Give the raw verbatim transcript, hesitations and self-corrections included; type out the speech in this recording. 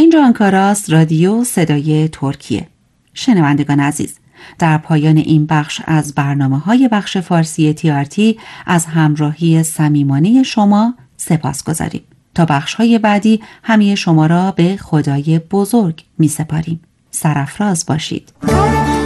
اینجا آنکاراست، رادیو صدای ترکیه. شنوندگان عزیز، در پایان این بخش از برنامه‌های بخش فارسی تی آر تی از همراهی صمیمانه شما سپاسگزاریم. تا بخش‌های بعدی همه شما را به خدای بزرگ می‌سپاریم. سرافراز باشید.